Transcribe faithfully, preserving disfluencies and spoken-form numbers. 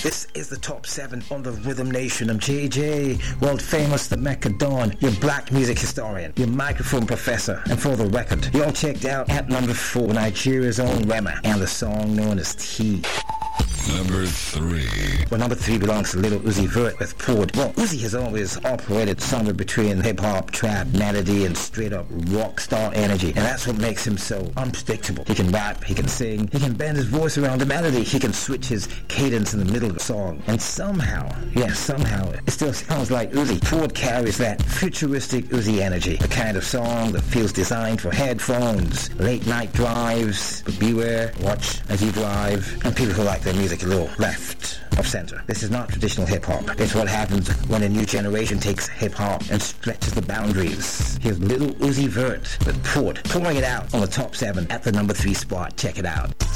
This is the top seven on the Rhythm Nation. I'm J J, world famous the Mecca Dawn, your black music historian, your microphone professor. And for the record, you all checked out at number four, Nigeria's own Rema, and the song known as T. Number three. Well, number three belongs to Little Uzi Vert with Port. Well, Uzi has always operated somewhere between hip-hop, trap, melody, and straight-up rock star energy. And that's what makes him so unpredictable. He can rap, he can sing, he can bend his voice around the melody, he can switch his cadence in the middle of the song. And somehow, yeah, somehow, it still sounds like Uzi. Port carries that futuristic Uzi energy. The kind of song that feels designed for headphones, late-night drives, but beware, watch as you drive, and people who like their music a little left of center. This is not traditional hip-hop. It's what happens when a new generation takes hip-hop and stretches the boundaries. Here's Little Uzi Vert with Port, pouring it out on the top seven at the number three spot. Check it out.